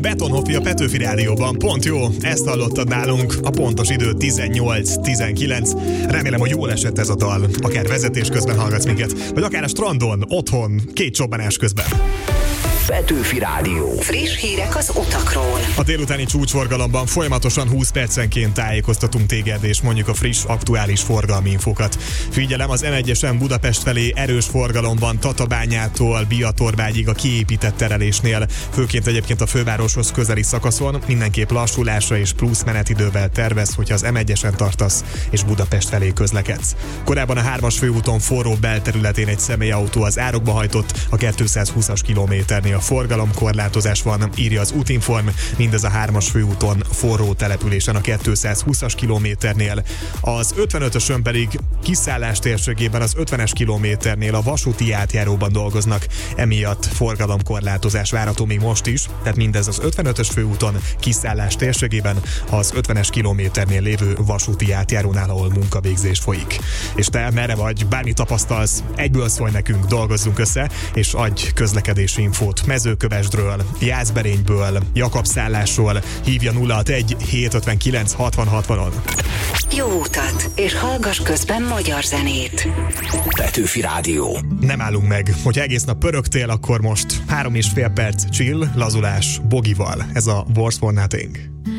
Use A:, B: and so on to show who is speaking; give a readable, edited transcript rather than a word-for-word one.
A: Betonhoffi a Petőfi Rádióban. Pont jó, ezt hallottad nálunk. A pontos idő 18-19. Remélem, hogy jól esett ez a dal. Akár vezetés közben hallgatsz minket, vagy akár a strandon, otthon, két csobbanás közben.
B: Petőfi Rádió.
C: Friss hírek az utakról.
A: A délutáni csúcsforgalomban folyamatosan 20 percenként tájékoztatunk téged, és mondjuk a friss, aktuális forgalmi infokat. Figyelem, az M1-esen Budapest felé erős forgalomban Tatabányától Biatorbágyig a kiépített terelésnél, főként egyébként a fővároshoz közeli szakaszon mindenképp lassulásra és plusz menetidővel tervez, hogyha az M1-esen tartasz és Budapest felé közlekedsz. Korábban a 3-as főúton forró belterületén egy személyautó az árokba hajtott, a 220-as kilométernél a forgalomkorlátozás van, írja az Útinform, mindez a 3-as főúton forró településen a 220-as kilométernél. Az 55-ösön pedig kiszállás térségében az 50-es kilométernél a vasúti átjáróban dolgoznak, emiatt forgalomkorlátozás várható még most is, tehát mindez az 55-ös főúton kiszállás térségében az 50-es kilométernél lévő vasúti átjárónál, ahol munkavégzés folyik. És te merre vagy, bármi tapasztalsz, egyből szólj nekünk, dolgozzunk össze, és adj közlekedési infót Mezőkövesdről, Jászberényből, Jakabszállásról, hívja 061 759 60 60-on.
C: Jó utat, és hallgass közben magyar zenét.
B: Petőfi Rádió.
A: Nem állunk meg. Hogyha egész nap pörögtél, akkor most 3,5 perc chill, lazulás Bogival. Ez a Wars for Nothing.